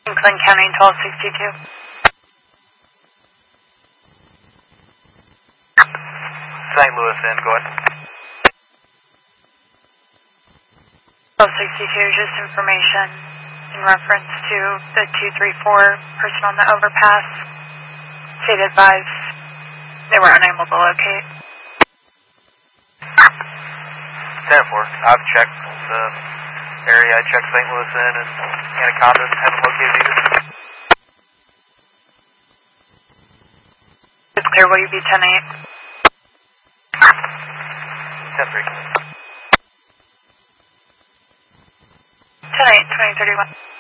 Clinton County 1262. St. Louis in, go ahead. 1262, just information in reference to the 234 person on the overpass. State advised they were unable to locate. 10-4, I've checked the area, I checked St. Louis in and Anaconda, haven't located either. It's clear, will you be 10-8? 10-3. 10-8, 2031.